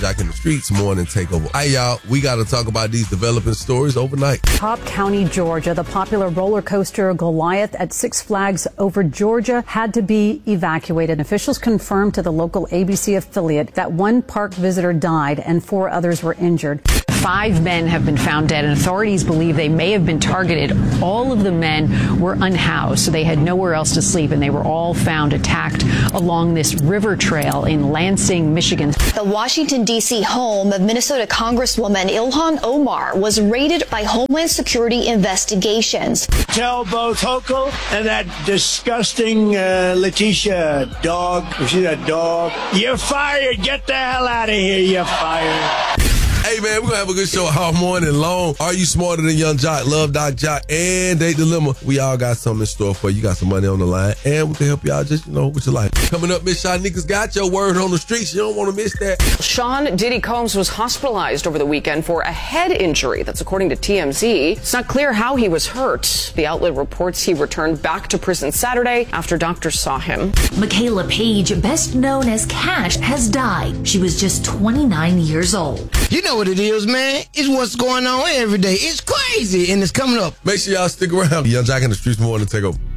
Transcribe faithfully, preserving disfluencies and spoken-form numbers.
Jack in the Streets morning takeover. Hey, y'all, we got to talk about these developing stories overnight. Cobb County, Georgia. The popular roller coaster Goliath at Six Flags Over Georgia had to be evacuated. Officials confirmed to the local A B C affiliate that one park visitor died and four others were injured. Five men have been found dead, and authorities believe they may have been targeted. All of the men were unhoused, so they had nowhere else to sleep, and they were all found attacked along this river trail in Lansing, Michigan. The Washington, D C home of Minnesota Congresswoman Ilhan Omar was raided by Homeland Security investigations. Tell both Hochul and that disgusting uh, Letitia dog, is she that dog? You're fired. Get the hell out of here. You're fired. Hey, man, we're going to have a good show all morning long. Are you smarter than Young Jock? Love Doc Jock and Date Dilemma. We all got something in store for you. You got some money on the line, and we can help you out just, you know, with your life. Coming up, Miss Shaniqua's got your word on the streets. You don't want to miss that. Sean Diddy Combs was hospitalized over the weekend for a head injury. That's according to T M Z. It's not clear how he was hurt. The outlet reports he returned back to prison Saturday after doctors saw him. Michaela Page, best known as Cash, has died. She was just twenty-nine years old. You know what it is, man. It's what's going on every day. It's crazy, and it's coming up. Make sure y'all stick around. Young Jock in the Streets morning takeover.